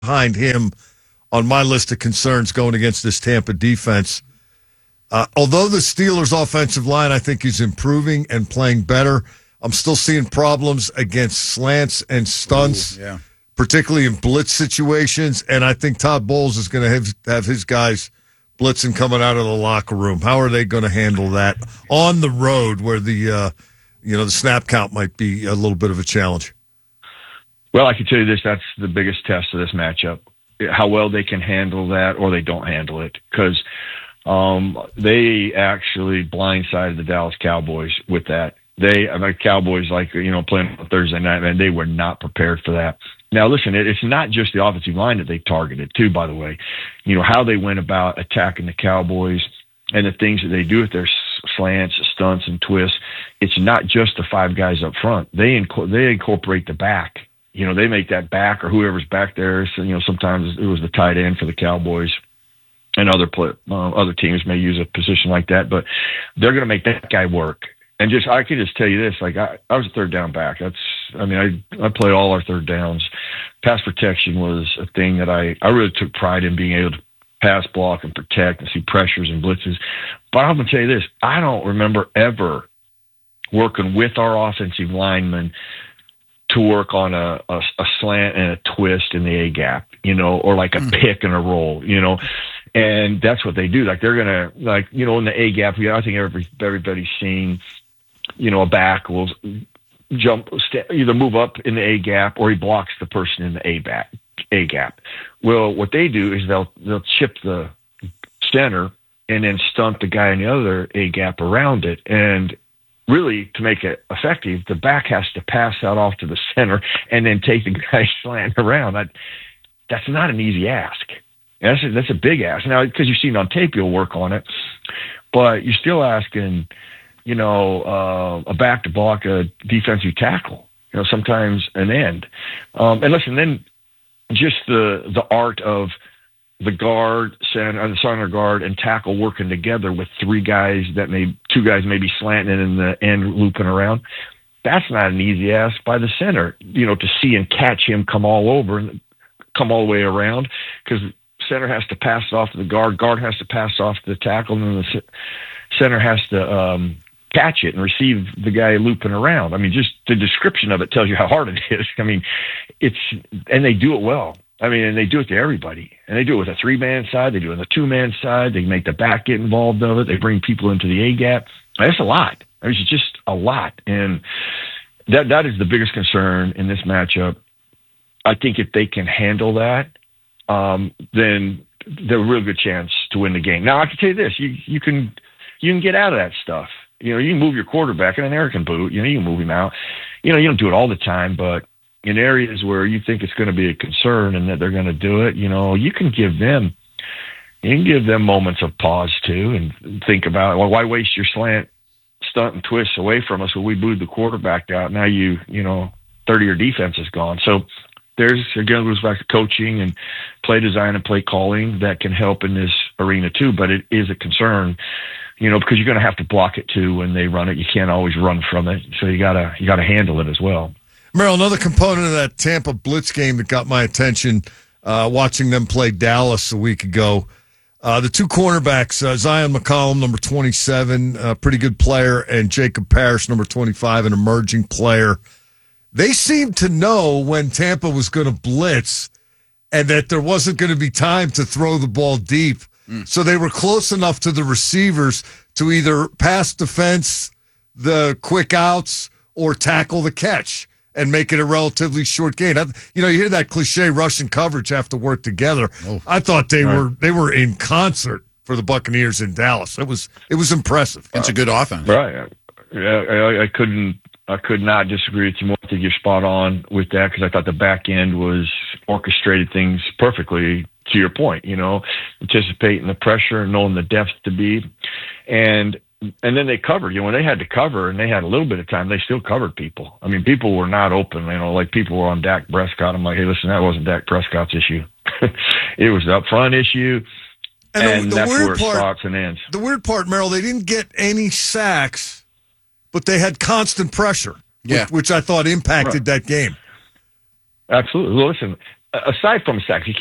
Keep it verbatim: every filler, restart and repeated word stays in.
behind him on my list of concerns going against this Tampa defense. Uh, although the Steelers' offensive line, I think, is improving and playing better, I'm still seeing problems against slants and stunts, Ooh, yeah. particularly in blitz situations. And I think Todd Bowles is going to have, have his guys blitzing coming out of the locker room. How are they going to handle that on the road where the uh, you know the snap count might be a little bit of a challenge? Well, I can tell you this: that's the biggest test of this matchup. How well they can handle that, or they don't handle it, because um, they actually blindsided the Dallas Cowboys with that. They, I mean, Cowboys, like, you know, playing on Thursday night, man, they were not prepared for that. Now, listen, it, it's not just the offensive line that they targeted, too, by the way. You know, how they went about attacking the Cowboys and the things that they do with their slants, stunts, and twists. It's not just the five guys up front. They inc- they incorporate the back. You know, they make that back or whoever's back there. So, you know, sometimes it was the tight end for the Cowboys, and other play, uh, other teams may use a position like that, but they're going to make that guy work. And just, I can just tell you this, like, I, I was a third down back. That's, I mean, I, I played all our third downs. Pass protection was a thing that I, I really took pride in, being able to pass block and protect and see pressures and blitzes. But I'm going to tell you this, I don't remember ever working with our offensive linemen to work on a, a, a slant and a twist in the A gap, you know, or like a mm. pick and a roll, you know. And that's what they do. Like, they're going to, like, you know, in the A gap, I think every, everybody's seen, you know, a back will jump, st- either move up in the A gap or he blocks the person in the A back, A gap. Well, what they do is they'll, they'll chip the center and then stunt the guy in the other A gap around it. And really, to make it effective, the back has to pass that off to the center and then take the guy slant around. That, that's not an easy ask. That's a, that's a big ask. Now, because you've seen it on tape, you'll work on it, but you're still asking, you know, uh, a back to block a defensive tackle, you know, sometimes an end. Um, and listen, then just the, the art of the guard, center, the center guard, and tackle working together with three guys that may, two guys maybe slanting and the end looping around. That's not an easy ask by the center, you know, to see and catch him come all over and come all the way around, because center has to pass it off to the guard, guard has to pass it off to the tackle, and then the center has to um, catch it and receive the guy looping around. I mean, just the description of it tells you how hard it is. I mean, it's, and they do it well. I mean, and they do it to everybody. And they do it with a three-man side. They do it on a two-man side. They make the back get involved of it. They bring people into the A-gap. That's a lot. I mean, it's just a lot. And that that is the biggest concern in this matchup. I think if they can handle that, um, then they're a real good chance to win the game. Now, I can tell you this. You you can you can get out of that stuff. You know, you can move your quarterback in an air can boot. You know, you can move him out. You know, you don't do it all the time, but in areas where you think it's going to be a concern and that they're going to do it, you know, you can give them, you can give them moments of pause too, and think about, well, why waste your slant, stunt, and twist away from us when we booed the quarterback out? Now you, you know, third of your defense is gone. So there's, again, it goes back to coaching and play design and play calling that can help in this arena too, but it is a concern, you know, because you're going to have to block it too when they run it. You can't always run from it. So you gotta, you gotta handle it as well. Merrill, another component of that Tampa Blitz game that got my attention, uh, watching them play Dallas a week ago, uh, the two cornerbacks, uh, Zion McCollum, number twenty-seven, a pretty good player, and Jacob Parrish, number twenty-five, an emerging player. They seemed to know when Tampa was going to blitz and that there wasn't going to be time to throw the ball deep. Mm. So they were close enough to the receivers to either pass defense, the quick outs, or tackle the catch and make it a relatively short gain. You know, you hear that cliche, Russian coverage have to work together. Oh, I thought they right. were they were in concert for the Buccaneers in Dallas. It was it was impressive. It's a good offense, right? Yeah, I, I couldn't I could not disagree with you more. I think you're spot on with that, because I thought the back end was orchestrated things perfectly. To your point, you know, anticipating the pressure and knowing the depth to be, and. And then they covered, you know, when they had to cover and they had a little bit of time, they still covered people. I mean, people were not open, you know, like people were on Dak Prescott. I'm like, hey, listen, that wasn't Dak Prescott's issue. It was the up front issue. And, and the, the that's where it part, starts and ends. The weird part, Merrill, they didn't get any sacks, but they had constant pressure, yeah. which, which I thought impacted right. that game. Absolutely. Well, listen, aside from sacks, he